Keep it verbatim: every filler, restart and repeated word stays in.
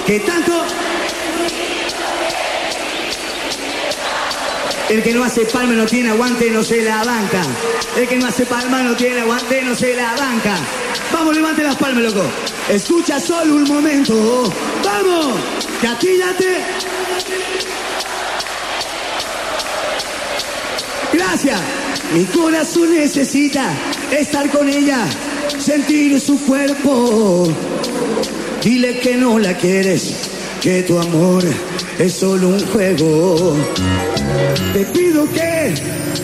que tanto... El que no hace palma no tiene aguante, no se la banca. El que no hace palma no tiene aguante, no se la banca. Vamos, levante las palmas, loco. Escucha solo un momento. ¡Vamos! ¡Catíllate! Gracias. Mi corazón necesita estar con ella, sentir su cuerpo. Dile que no la quieres, que tu amor es solo un juego. Te pido que